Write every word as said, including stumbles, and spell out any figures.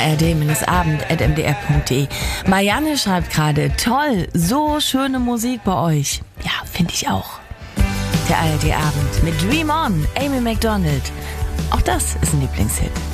r d abend at m d r punkt d e. Marianne schreibt gerade, toll, so schöne Musik bei euch. Ja, finde ich auch. Der A R D Abend mit Dream On, Amy Macdonald. Auch das ist ein Lieblingshit.